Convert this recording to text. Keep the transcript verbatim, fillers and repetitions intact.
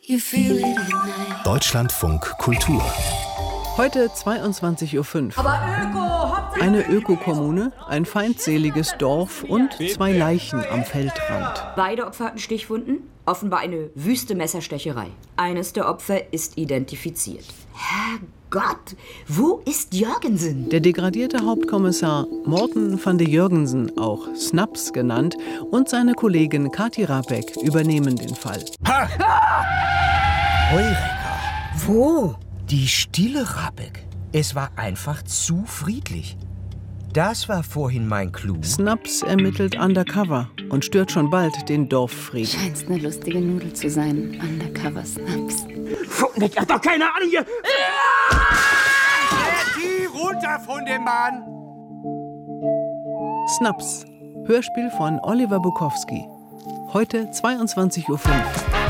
You feel it at night. Deutschlandfunk Kultur. Heute zweiundzwanzig Uhr fünf. Aber Öko, Hauptsache Eine Ökokommune, ein feindseliges Dorf und zwei Leichen am Feldrand. Beide Opfer hatten Stichwunden, offenbar eine wüste Messerstecherei. Eines der Opfer ist identifiziert. Herrgott, wo ist Jürgensen? Der degradierte Hauptkommissar Morten van de Jurgensen, auch Snaps genannt, und seine Kollegin Kati Rabeck übernehmen den Fall. Ha! Heureka! Wo? Die stille Rabeck. Es war einfach zu friedlich. Das war vorhin mein Clou. Snaps ermittelt undercover und stört schon bald den Dorffrieden. Scheinst eine lustige Nudel zu sein. Undercover Snaps. Ich hab doch keine Ahnung hier. Geh runter von dem Mann! Snaps, Hörspiel von Oliver Bukowski. Heute zweiundzwanzig Uhr fünf.